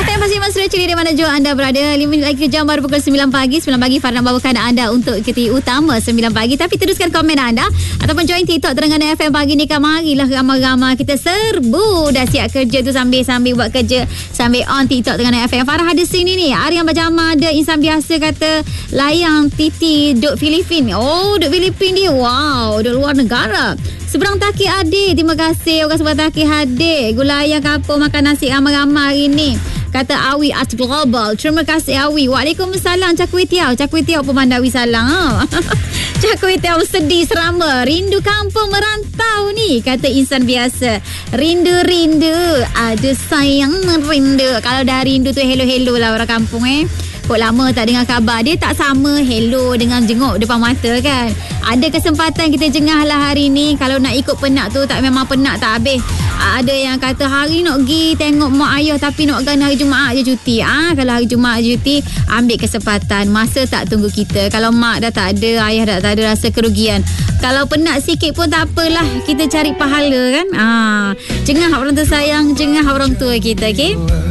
FM masih Mesra Cili di mana jua anda berada. 5 minit lagi ke jam baru pukul 9 pagi. 9 pagi Farah nak bawakan anda untuk ikut utama 9 pagi. Tapi teruskan komen anda ataupun join TikTok Terengganu FM pagi ni kan. Marilah ramai-ramai kita serbu. Dah siap kerja tu sambil buat kerja, sambil on TikTok Terengganu FM. Farah ada scene ni. Arian Bajama ada insan biasa kata layang titi duk Filipin. Oh, duk Filipin dia. Wow, duk luar negara. Seberang Taki adik. Terima kasih orang seberang Taki adik. Gula ayam kapur makan nasi ramai-ramai hari ni. Kata Awi Art Global. Terima kasih Awi. Waalaikumsalam. Cak kuih tiaw pemandawi salam. Cak kuih tiaw sedih serama. Rindu kampung merantau ni. Kata insan biasa. Rindu. Ada sayang rindu. Kalau dah rindu tu hello lah orang kampung Kok lama tak dengar khabar. Dia tak sama hello dengan jenguk depan mata kan. Ada kesempatan kita jengah lah hari ni. Kalau nak ikut penat tu tak memang penat tak habis. Ada yang kata hari nak pergi tengok mak ayah tapi nak kan hari Jumaat je cuti. Kalau hari Jumaat je cuti, ambil kesempatan. Masa tak tunggu kita. Kalau mak dah tak ada, ayah dah tak ada, rasa kerugian. Kalau penat sikit pun tak apalah. Kita cari pahala kan. Jengah orang tersayang, jengah orang tua kita, okey?